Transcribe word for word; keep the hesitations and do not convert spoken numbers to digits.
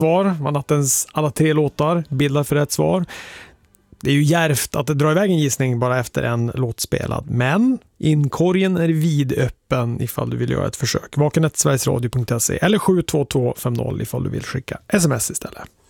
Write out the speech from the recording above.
svar. Var nattens alla tre låtar bildar för rätt svar. Det är ju djärvt att det drar iväg en gissning bara efter en låt spelad. Men inkorgen är vidöppen ifall du vill göra ett försök. vaken snabel-a sverigesradio punkt se eller sju två två fem noll ifall du vill skicka sms istället.